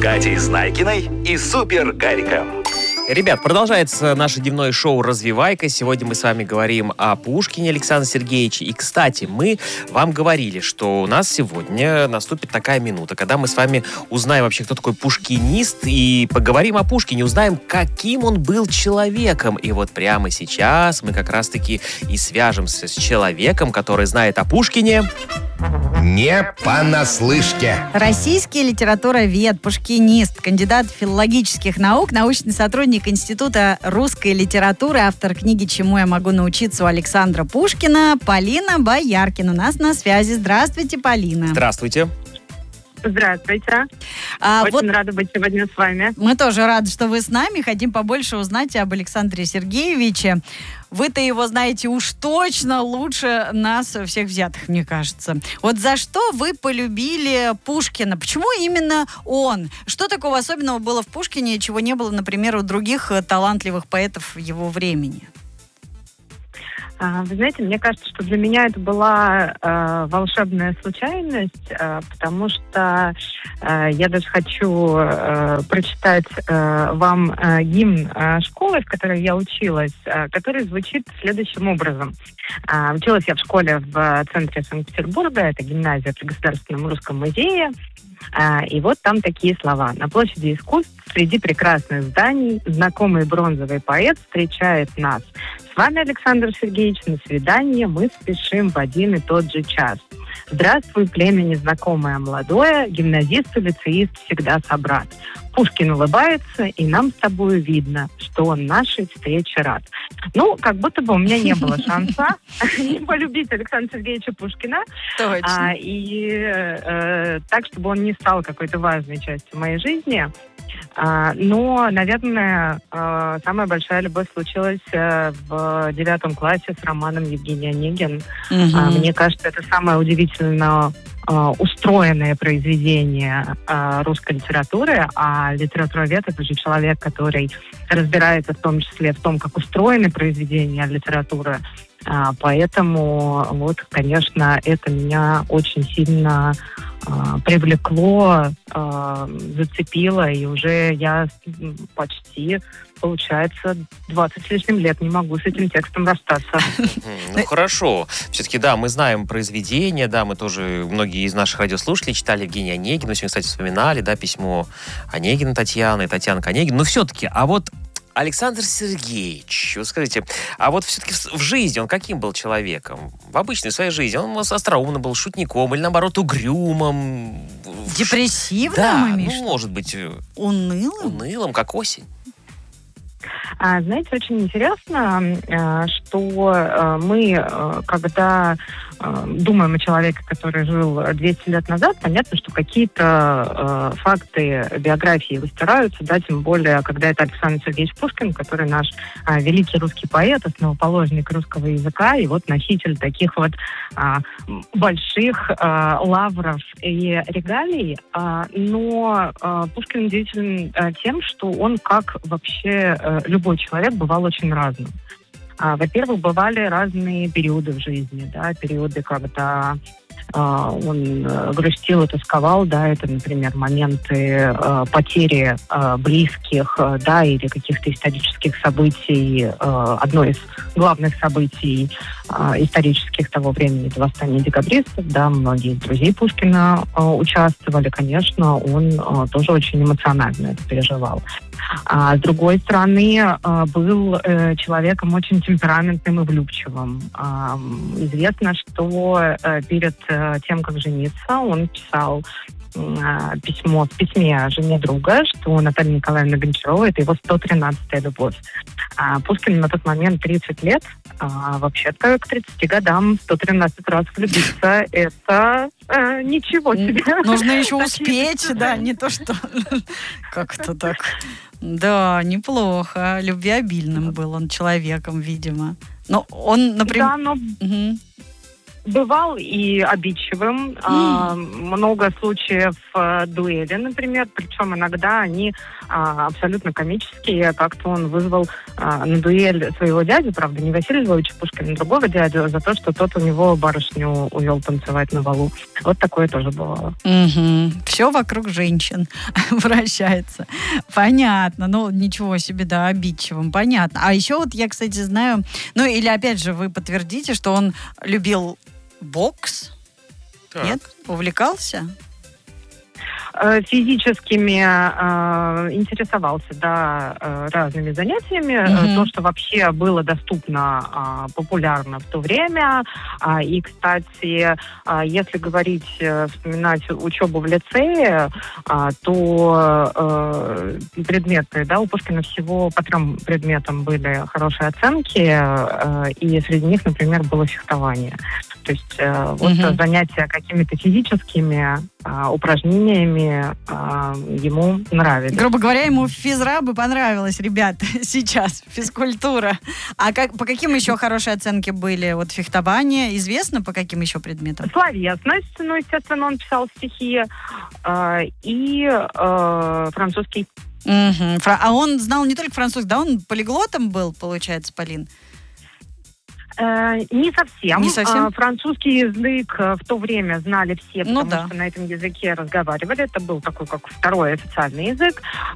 Катей Знайкиной и Супер Гариком. Ребят, продолжается наше дневное шоу «Развивайка». Сегодня мы с вами говорим о Пушкине Александре Сергеевиче. И, кстати, мы вам говорили, что у нас сегодня наступит такая минута, когда мы с вами узнаем вообще, кто такой пушкинист, и поговорим о Пушкине, узнаем, каким он был человеком. И вот прямо сейчас мы как раз-таки и свяжемся с человеком, который знает о Пушкине не понаслышке. Российский литературовед, пушкинист, кандидат филологических наук, научный сотрудник Института русской литературы, автор книги «Чему я могу научиться» у Александра Пушкина, Полина Бояркина. У нас на связи. Здравствуйте, Полина. Здравствуйте. Здравствуйте. Очень рада быть сегодня с вами. Мы тоже рады, что вы с нами. Хотим побольше узнать об Александре Сергеевиче. Вы-то его знаете уж точно лучше нас всех взятых, мне кажется. Вот за что вы полюбили Пушкина? Почему именно он? Что такого особенного было в Пушкине, чего не было, например, у других талантливых поэтов его времени? Вы знаете, мне кажется, что для меня это была волшебная случайность, потому что я даже хочу прочитать вам гимн школы, в которой я училась, который звучит следующим образом. Училась я в школе в центре Санкт-Петербурга, это гимназия при Государственном русском музее. И вот там такие слова. На площади искусств среди прекрасных зданий знакомый бронзовый поэт встречает нас. С вами, Александр Сергеевич, на свидание мы спешим в один и тот же час. Здравствуй, племя незнакомое молодое, гимназист и лицеист всегда собрат. Пушкин улыбается, и нам с тобой видно, что он нашей встрече рад. Ну, как будто бы у меня не было шанса не полюбить Александра Сергеевича Пушкина. Точно. Так, чтобы он не стал какой-то важной частью моей жизни. Но, наверное, самая большая любовь случилась в 9 классе с романом Евгений Онегин. Мне кажется, это самое удивительно устроенное произведение русской литературы, а литературовед — это же человек, который разбирается в том числе в том, как устроены произведения литературы. Поэтому, вот, конечно, это меня очень сильно привлекло, зацепило, и уже я почти, получается, 20 с лишним лет не могу с этим текстом расстаться. Ну, хорошо. Все-таки, да, мы знаем произведения, да, мы тоже, многие из наших радиослушателей читали Евгения Онегина, мы сегодня, кстати, вспоминали, да, письмо Онегина Татьяны, Татьяны к Онегину. Но все-таки, а вот Александр Сергеевич, вы скажите, а вот все-таки в жизни он каким был человеком? В обычной своей жизни он остроумным был, шутником или, наоборот, угрюмом? Депрессивным, да, имеешь? Ну, может быть, унылым? Унылым, как осень. Знаете, очень интересно, что мы, когда думаем о человеке, который жил 200 лет назад, понятно, что какие-то факты биографии выстираются, да, тем более, когда это Александр Сергеевич Пушкин, который наш великий русский поэт, основоположник русского языка, и вот носитель таких вот больших лавров и регалий. Но Пушкин удивителен тем, что он, как вообще любой человек, бывал очень разным. Во-первых, бывали разные периоды в жизни, да, периоды, когда он грустил и тосковал, да, это, например, моменты потери близких, да, или каких-то исторических событий. Одно из главных событий исторических того времени — это восстание декабристов, да, многие из друзей Пушкина участвовали, конечно, он тоже очень эмоционально это переживал. А с другой стороны, был человеком очень темпераментным и влюбчивым. Известно, что перед тем, как жениться, он писал письмо в письме жене друга, что Наталья Николаевна Гончарова — это его 113-я любовь. Пушкин на тот момент 30 лет, вообще-то к 30 годам 113 раз влюбиться — это ничего себе. Нужно еще успеть, да, не то что как-то так. Да, неплохо. Любвеобильным был он человеком, видимо. Но он, например... Да, но... Бывал и обидчивым. Много случаев дуэли, например. Причем иногда они абсолютно комические. Как-то он вызвал на дуэль своего дядю, правда, не Василия Львовича Пушкина, другого дядю, за то, что тот у него барышню увел танцевать на балу. Вот такое тоже бывало. Все вокруг женщин вращается. Понятно. Ну, ничего себе, да, обидчивым. Понятно. А еще вот я, кстати, знаю, ну, или опять же вы подтвердите, что он любил бокс? Так. Нет? Увлекался? Физическими интересовался, да, разными занятиями. То, что вообще было доступно, популярно в то время. И, кстати, если говорить, вспоминать учебу в лицее, то предметы, да, у Пушкина всего по 3 предметам были хорошие оценки, и среди них, например, было фехтование. То есть вот занятия какими-то физическими упражнениями ему нравились. Грубо говоря, ему физра бы понравилось, ребят, сейчас, физкультура. А по каким еще хорошие оценки были? Вот фехтование, известно, по каким еще предметам? Словесность, ну, естественно, он писал стихи, и французский. А он знал не только французский, да, он полиглотом был, получается, Полин? Не совсем. Не совсем? Французский язык в то время знали все, потому Ну, да. что на этом языке разговаривали. Это был такой, как второй официальный язык.